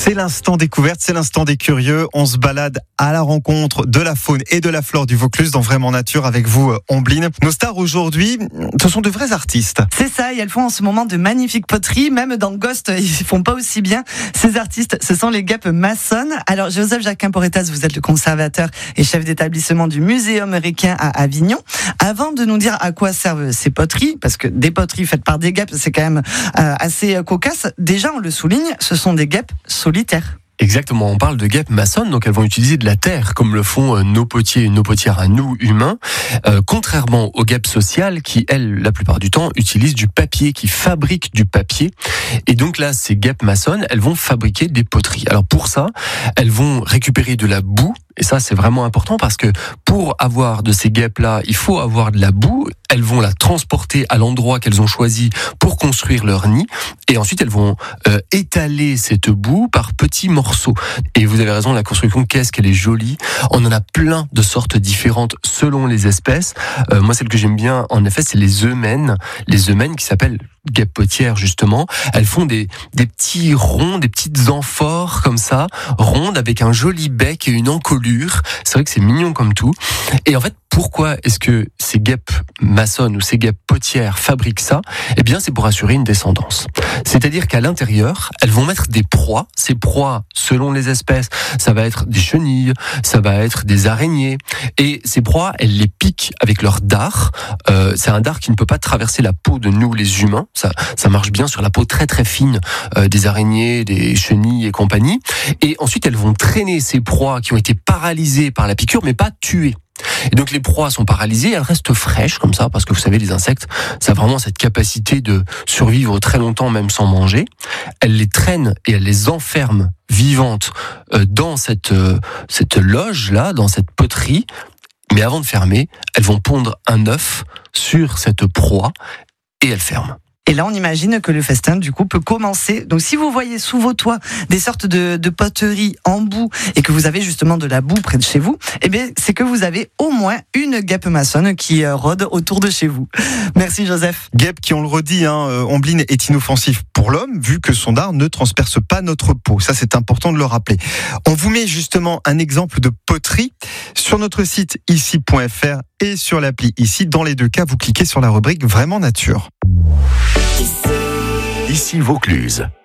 C'est l'instant découverte, c'est l'instant des curieux. On se balade à la rencontre de la faune et de la flore du Vaucluse dans Vraiment Nature avec vous, Ombline. Nos stars aujourd'hui, ce sont de vrais artistes. C'est ça, et elles font en ce moment de magnifiques poteries. Même dans Ghost, ils font pas aussi bien. Ces artistes, ce sont les guêpes maçonnes. Alors, Joseph Jacquin Porretas, vous êtes le conservateur et chef d'établissement du Muséum Requin à Avignon. Avant de nous dire à quoi servent ces poteries, parce que des poteries faites par des guêpes, c'est quand même assez cocasse. Déjà, on le souligne, ce sont des guêpes solitaires. Exactement, on parle de guêpes maçonnes, donc elles vont utiliser de la terre, comme le font nos potiers et nos potières à nous, humains, contrairement aux guêpes sociales qui, elles, la plupart du temps, utilisent du papier, qui fabriquent du papier. Et donc là, ces guêpes maçonnes, elles vont fabriquer des poteries. Alors pour ça, elles vont récupérer de la boue, et ça c'est vraiment important parce que pour avoir de ces guêpes-là, il faut avoir de la boue. Elles vont la transporter à l'endroit qu'elles ont choisi pour construire leur nid, et ensuite elles vont étaler cette boue par petits morceaux. Et vous avez raison, la construction, qu'est-ce qu'elle est jolie. On en a plein de sortes différentes selon les espèces. Moi, celle que j'aime bien, en effet, c'est les eumènes. Les eumènes qui s'appellent guêpes potières, justement. Elles font des petits ronds, des petites amphores comme ça, rondes avec un joli bec et une encolure. C'est vrai que c'est mignon comme tout. Et en fait, pourquoi est-ce que ces guêpes maçonnes ou ces guêpes potières fabriquent ça ? Eh bien, c'est pour assurer une descendance. C'est-à-dire qu'à l'intérieur, elles vont mettre des proies. Ces proies, selon les espèces, ça va être des chenilles, ça va être des araignées. Et ces proies, elles les piquent avec leur dard. C'est un dard qui ne peut pas traverser la peau de nous, les humains. Ça marche bien sur la peau très très fine des araignées, des chenilles et compagnie. Et ensuite, elles vont traîner ces proies qui ont été paralysées par la piqûre, mais pas tuées. Et donc les proies sont paralysées, elles restent fraîches comme ça, parce que vous savez, les insectes, ça a vraiment cette capacité de survivre très longtemps même sans manger. Elles les traînent et elles les enferment vivantes dans cette loge-là, dans cette poterie. Mais avant de fermer, elles vont pondre un œuf sur cette proie et elles ferment. Et là, on imagine que le festin, du coup, peut commencer. Donc, si vous voyez sous vos toits des sortes de poteries en boue et que vous avez justement de la boue près de chez vous, eh bien, c'est que vous avez au moins une guêpe maçonne qui rôde autour de chez vous. Merci, Joseph. Guêpe qui, on le redit, Ombline, est inoffensif pour l'homme, vu que son dard ne transperce pas notre peau. Ça, c'est important de le rappeler. On vous met justement un exemple de poterie sur notre site ici.fr et sur l'appli ici. Dans les deux cas, vous cliquez sur la rubrique Vraiment Nature. Ici Vaucluse.